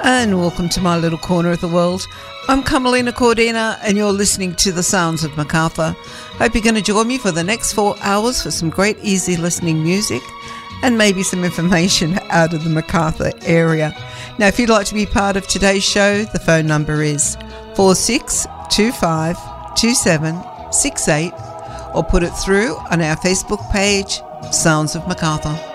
And welcome to my little corner of the world. I'm Carmelina Cordina and you're listening to The Sounds of MacArthur. Hope you're going to join me for the next 4 hours for some great easy listening music and maybe some information out of the MacArthur area. Now, if you'd like to be part of today's show, the phone number is 46252768 or put it through on our Facebook page, Sounds of MacArthur.